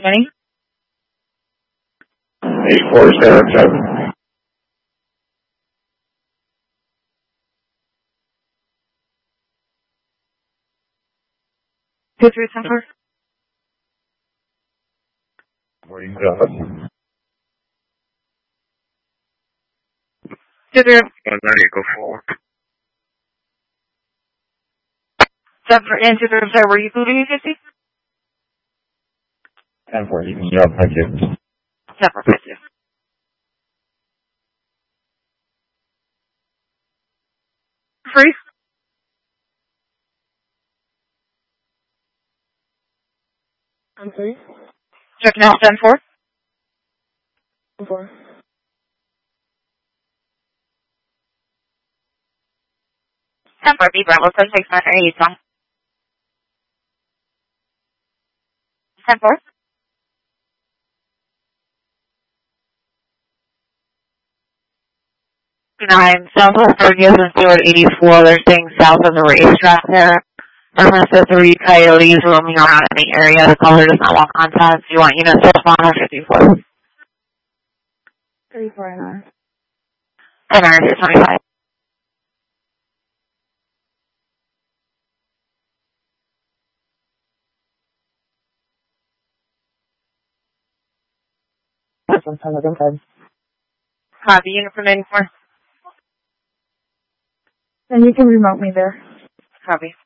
20. 8477. 2374. Morning, John. 20. 1984. 237, were you moving 50? 10-4, you can drop my kids. 752. Free? I'm sorry? Checking out 10-4. 4. 10-4, B Bravo, 769 song. 10-4. 9, Southwest 30th and Stewart 84, they're staying south of the racetrack there. Unless the 3 coyotes roaming around in the area, the caller does not want contact. Do you want units to respond on 54? 34 And our 25. Copy, unit for 94. And you can remote me there. Copy.